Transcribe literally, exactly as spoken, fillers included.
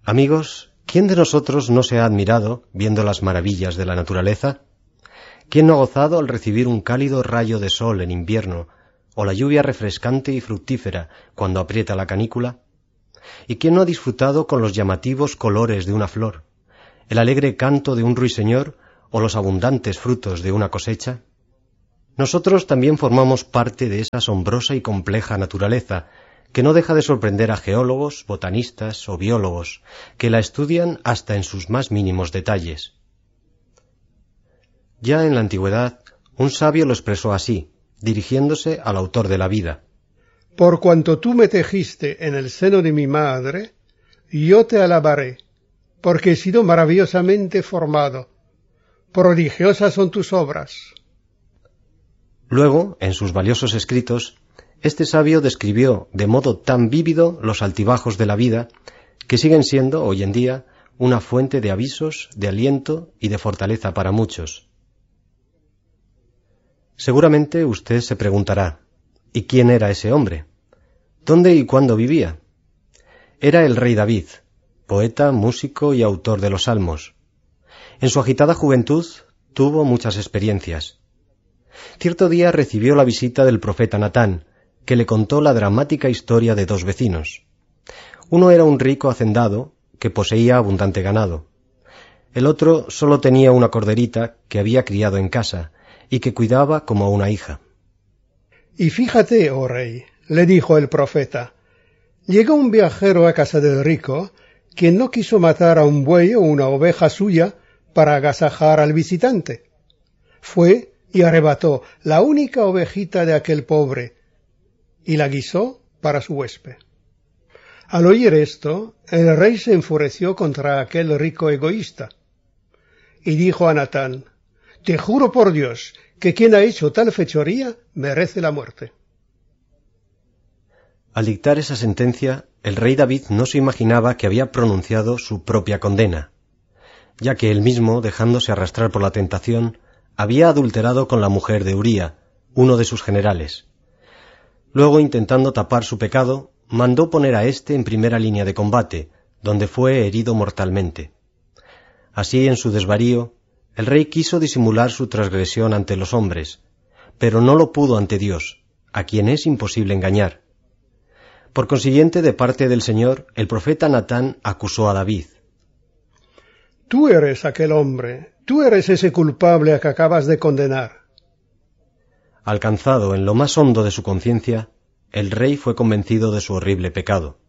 Amigos, ¿quién de nosotros no se ha admirado viendo las maravillas de la naturaleza? ¿Quién no ha gozado al recibir un cálido rayo de sol en invierno, o la lluvia refrescante y fructífera cuando aprieta la canícula? ¿Y quién no ha disfrutado con los llamativos colores de una flor, el alegre canto de un ruiseñor o los abundantes frutos de una cosecha? Nosotros también formamos parte de esa asombrosa y compleja naturaleza, que no deja de sorprender a geólogos, botanistas o biólogos, que la estudian hasta en sus más mínimos detalles. Ya en la antigüedad, un sabio lo expresó así, dirigiéndose al autor de la vida. Por cuanto tú me tejiste en el seno de mi madre, yo te alabaré, porque he sido maravillosamente formado. Prodigiosas son tus obras. Luego, en sus valiosos escritos, este sabio describió de modo tan vívido los altibajos de la vida, que siguen siendo, hoy en día, una fuente de avisos, de aliento y de fortaleza para muchos. Seguramente usted se preguntará, ¿y quién era ese hombre? ¿Dónde y cuándo vivía? Era el rey David, poeta, músico y autor de los salmos. En su agitada juventud tuvo muchas experiencias. Cierto día recibió la visita del profeta Natán, que le contó la dramática historia de dos vecinos. Uno era un rico hacendado que poseía abundante ganado. El otro solo tenía una corderita que había criado en casa y que cuidaba como a una hija. Y fíjate, oh rey, le dijo el profeta, llegó un viajero a casa del rico, quien no quiso matar a un buey o una oveja suya para agasajar al visitante. Fue y arrebató la única ovejita de aquel pobre, y la guisó para su huésped. Al oír esto, el rey se enfureció contra aquel rico egoísta, y dijo a Natán, te juro por Dios, que quien ha hecho tal fechoría merece la muerte. Al dictar esa sentencia, el rey David no se imaginaba que había pronunciado su propia condena, ya que él mismo, dejándose arrastrar por la tentación, había adulterado con la mujer de Uría, uno de sus generales. Luego, intentando tapar su pecado, mandó poner a éste en primera línea de combate, donde fue herido mortalmente. Así, en su desvarío, el rey quiso disimular su transgresión ante los hombres, pero no lo pudo ante Dios, a quien es imposible engañar. Por consiguiente, de parte del Señor, el profeta Natán acusó a David. Tú eres aquel hombre, tú eres ese culpable a que acabas de condenar. Alcanzado en lo más hondo de su conciencia, el rey fue convencido de su horrible pecado.